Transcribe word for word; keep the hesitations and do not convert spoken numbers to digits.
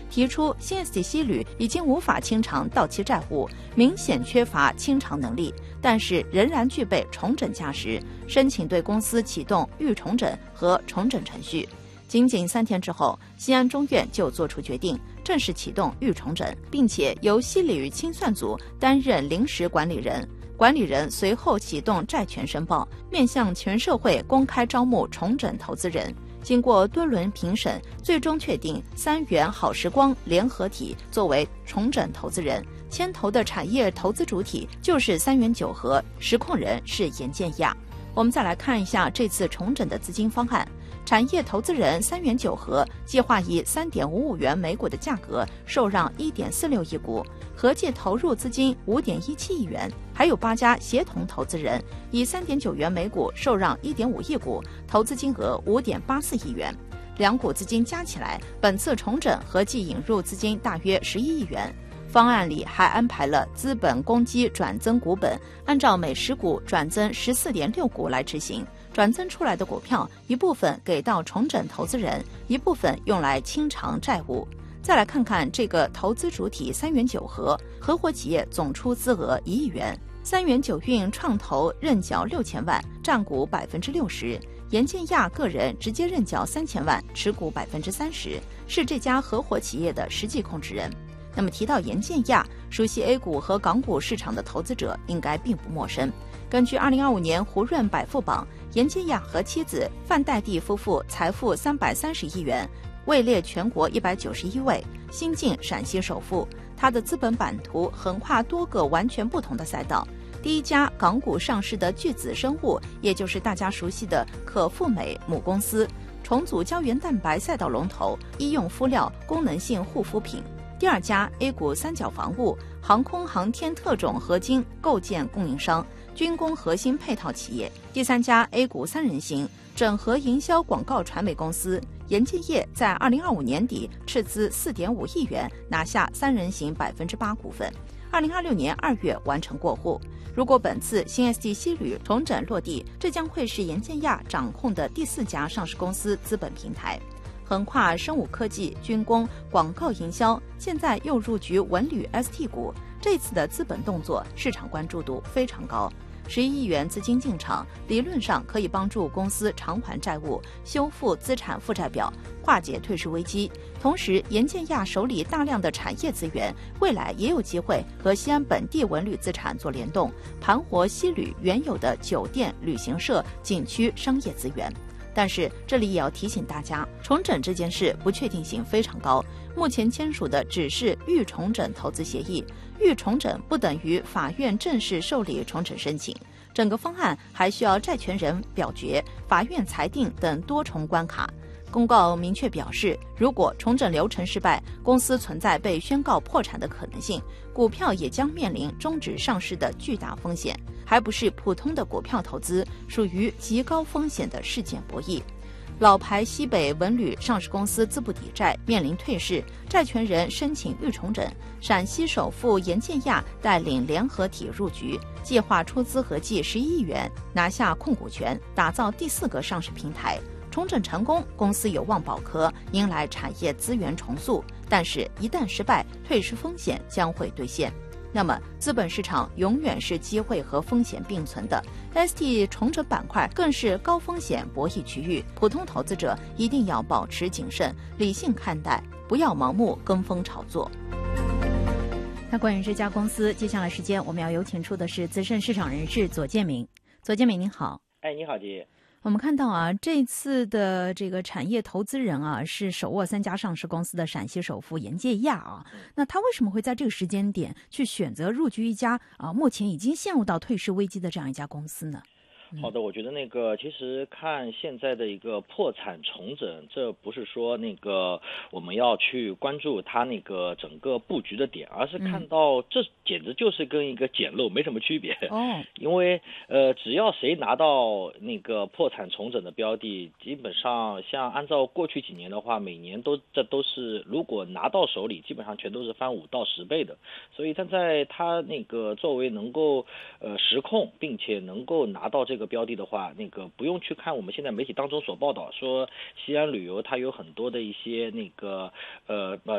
提出新 S D 西旅已经无法清偿到期债务，明显缺乏清偿能力，但是仍然具备重整价值，申请对公司启动预重整和重整程序。仅仅三天之后，西安中院就作出决定，正式启动预重整，并且由西旅清算组担任临时管理人。管理人随后启动债权申报，面向全社会公开招募重整投资人。经过多轮评审，最终确定三元好时光联合体作为重整投资人，牵头的产业投资主体就是三元九和，实控人是严建亚。我们再来看一下这次重整的资金方案。产业投资人三元九和计划以 三点五五元每股的价格受让 一点四六亿股，合计投入资金 五点一七亿元，还有八家协同投资人以 三点九元每股受让 一点五亿股，投资金额 五点八四亿元。两股资金加起来，本次重整合计引入资金大约十一亿元。方案里还安排了资本公积转增股本，按照每十股转增 十四点六股来执行。转增出来的股票，一部分给到重整投资人，一部分用来清偿债务。再来看看这个投资主体三元九和合伙企业总出资额一亿元，三元九运创投认缴六千万，占股百分之六十。严建亚个人直接认缴三千万，持股百分之三十，是这家合伙企业的实际控制人。那么提到严建亚，熟悉 A 股和港股市场的投资者应该并不陌生。根据二零二五年胡润百富榜，严建亚和妻子范代蒂夫妇财富三百三十亿元，位列全国一百九十一位，新晋陕西首富。他的资本版图横跨多个完全不同的赛道。第一家港股上市的巨子生物，也就是大家熟悉的可复美母公司，重组胶原蛋白赛道龙头，医用敷料、功能性护肤品。第二家 A 股三角防务、航空航天特种合金构件供应商、军工核心配套企业。第三家 A 股三人行整合营销广告传媒公司。严建业在二零二五年底斥资四点五亿元拿下三人行百分之八股份，二零二六年二月完成过户。如果本次新 S D 西旅重整落地，这将会是严建亚掌控的第四家上市公司资本平台。横跨生物科技、军工、广告营销，现在又入局文旅 S T 股，这次的资本动作市场关注度非常高。十一亿元资金进场，理论上可以帮助公司偿还债务、修复资产负债表、化解退市危机。同时，严建亚手里大量的产业资源，未来也有机会和西安本地文旅资产做联动，盘活西旅原有的酒店、旅行社、景区商业资源。但是这里也要提醒大家，重整这件事不确定性非常高，目前签署的只是预重整投资协议，预重整不等于法院正式受理重整申请，整个方案还需要债权人表决、法院裁定等多重关卡。公告明确表示，如果重整流程失败，公司存在被宣告破产的可能性，股票也将面临终止上市的巨大风险，还不是普通的股票投资，属于极高风险的事件博弈。老牌西北文旅上市公司资不抵债，面临退市，债权人申请预重整。陕西首富严建亚带领联合体入局，计划出资合计十一亿元，拿下控股权，打造第四个上市平台。重整成功，公司有望保壳，迎来产业资源重塑。但是，一旦失败，退市风险将会兑现。那么，资本市场永远是机会和风险并存的 ，S T 重整板块更是高风险博弈区域。普通投资者一定要保持谨慎，理性看待，不要盲目跟风炒作。那关于这家公司，接下来时间我们要有请出的是资深市场人士左建明。左建明您好。 哎，你好，姐。 我们看到啊，这次的这个产业投资人啊，是手握三家上市公司的陕西首富严建亚啊。那他为什么会在这个时间点去选择入局一家啊，目前已经陷入到退市危机的这样一家公司呢？ 好的，我觉得那个其实看现在的一个破产重整，这不是说那个我们要去关注它那个整个布局的点，而是看到这简直就是跟一个捡漏没什么区别。哦，因为呃，只要谁拿到那个破产重整的标的，基本上像按照过去几年的话，每年都这都是如果拿到手里，基本上全都是翻五到十倍的。所以站在它那个作为能够呃实控，并且能够拿到这个。这个标的的话，那个不用去看我们现在媒体当中所报道说西安旅游它有很多的一些那个呃呃